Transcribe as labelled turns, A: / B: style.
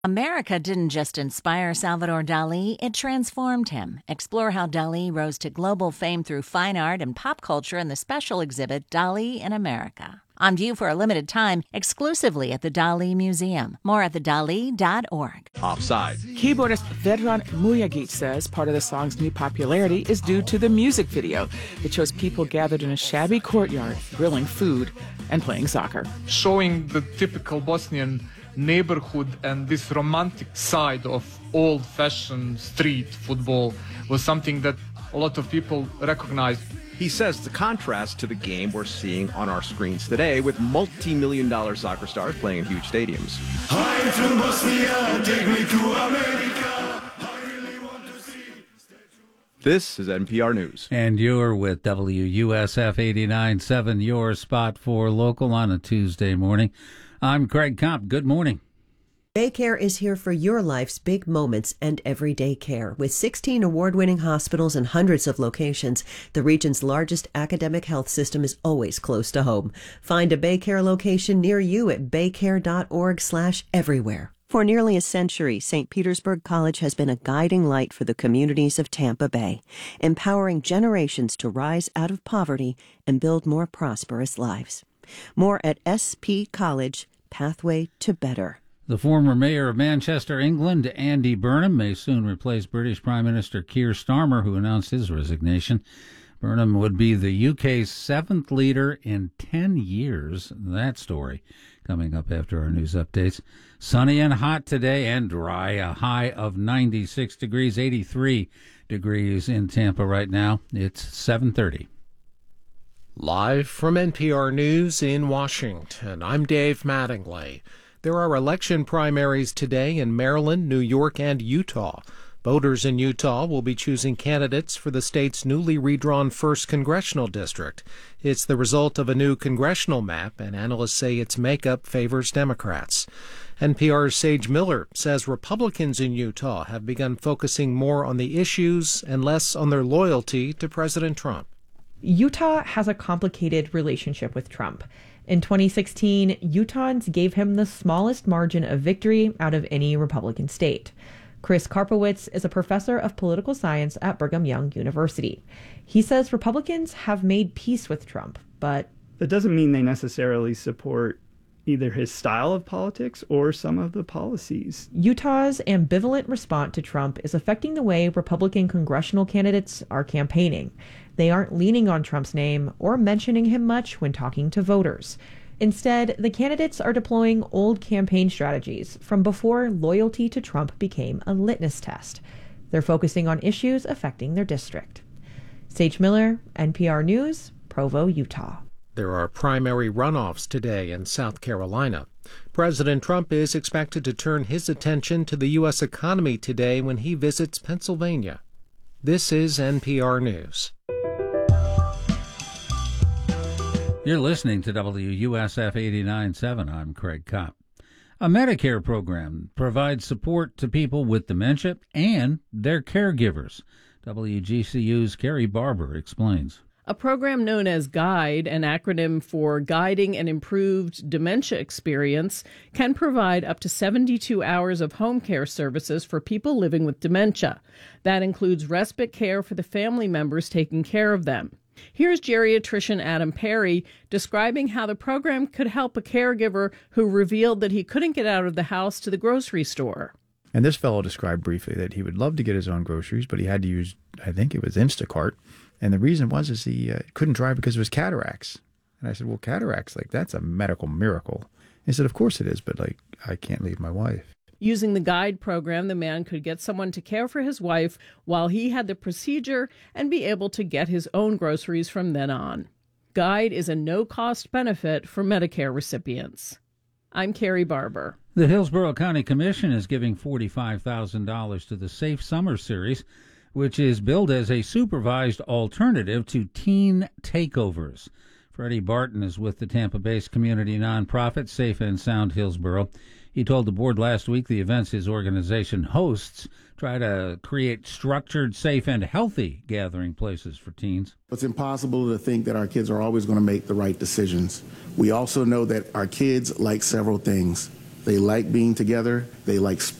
A: America didn't just inspire Salvador Dali, it transformed him. Explore how Dali rose to global fame through fine art and pop culture in the special exhibit Dali in America. On view for a limited time, exclusively at the Dali Museum. More at thedali.org.
B: Offside.
C: Keyboardist Vedran Mujagic says part of the song's new popularity is due to the music video. It shows people gathered in a shabby courtyard, grilling food and playing soccer.
D: Showing the typical Bosnian neighborhood and this romantic side of old-fashioned street football was something that a lot of people recognized.
B: He says the contrast to the game we're seeing on our screens today with multi-million-dollar soccer stars playing in huge stadiums.
E: I'm from Bosnia, take me to America. I really want to see.
B: This is NPR News.
F: And you're with WUSF 89.7, your spot for local on a Tuesday morning. I'm Craig Kopp. Good morning.
G: BayCare is here for your life's big moments and everyday care. With 16 award-winning hospitals and hundreds of locations, the region's largest academic health system is always close to home. Find a BayCare location near you at baycare.org/everywhere. For nearly a century, St. Petersburg College has been a guiding light for the communities of Tampa Bay, empowering generations to rise out of poverty and build more prosperous lives. More at SP College, Pathway to Better.
F: The former mayor of Manchester, England, Andy Burnham, may soon replace British Prime Minister Keir Starmer, who announced his resignation. Burnham would be the UK's seventh leader in 10 years. That story coming up after our news updates. Sunny and hot today and dry, a high of 96 degrees, 83 degrees in Tampa right now. It's 7:30.
H: Live from NPR News in Washington, I'm Dave Mattingly. There are election primaries today in Maryland, New York, and Utah. Voters in Utah will be choosing candidates for the state's newly redrawn 1st Congressional District. It's the result of a new congressional map, and analysts say its makeup favors Democrats. NPR's Sage Miller says Republicans in Utah have begun focusing more on the issues and less on their loyalty to President Trump.
I: Utah has a complicated relationship with Trump. In 2016, Utahns gave him the smallest margin of victory out of any Republican state. Chris Karpowitz is a professor of political science at Brigham Young University. He says Republicans have made peace with Trump, but
J: that doesn't mean they necessarily support either his style of politics or some of the policies.
I: Utah's ambivalent response to Trump is affecting the way Republican congressional candidates are campaigning. They aren't leaning on Trump's name or mentioning him much when talking to voters. Instead, the candidates are deploying old campaign strategies from before loyalty to Trump became a litmus test. They're focusing on issues affecting their district. Sage Miller, NPR News, Provo, Utah.
H: There are primary runoffs today in South Carolina. President Trump is expected to turn his attention to the U.S. economy today when he visits Pennsylvania. This is NPR News.
F: You're listening to WUSF 89.7. I'm Craig Kopp. A Medicare program provides support to people with dementia and their caregivers. WGCU's Carrie Barber explains.
K: A program known as GUIDE, an acronym for Guiding an Improved Dementia Experience, can provide up to 72 hours of home care services for people living with dementia. That includes respite care for the family members taking care of them. Here's geriatrician Adam Perry describing how the program could help a caregiver who revealed that he couldn't get out of the house to the grocery store.
L: And this fellow described briefly that he would love to get his own groceries, but he had to use, I think it was Instacart. And the reason was he couldn't drive because of his cataracts. And I said, well, cataracts, that's a medical miracle. He said, of course it is, but I can't leave my wife.
K: Using the GUIDE program, the man could get someone to care for his wife while he had the procedure and be able to get his own groceries from then on. GUIDE is a no-cost benefit for Medicare recipients. I'm Carrie Barber.
F: The Hillsborough County Commission is giving $45,000 to the Safe Summer Series, which is billed as a supervised alternative to teen takeovers. Freddie Barton is with the Tampa-based community nonprofit Safe and Sound Hillsborough. He told the board last week the events his organization hosts try to create structured, safe, and healthy gathering places for teens.
M: It's impossible to think that our kids are always going to make the right decisions. We also know that our kids like several things. They like being together. They like